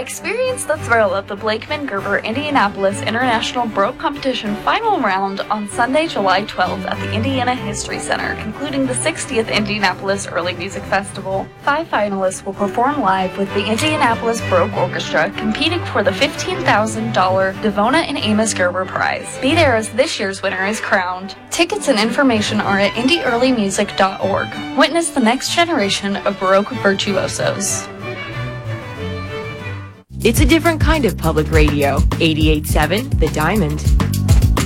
Experience the thrill of the Blakeman Gerber Indianapolis International Baroque Competition final round on Sunday, July 12th at the Indiana History Center, concluding the 60th Indianapolis Early Music Festival. 5 finalists will perform live with the Indianapolis Baroque Orchestra, competing for the $15,000 Devona and Amos Gerber Prize. Be there as this year's winner is crowned. Tickets and information are at indieearlymusic.org. Witness the next generation of Baroque virtuosos. It's a different kind of public radio. 88.7 The Diamond.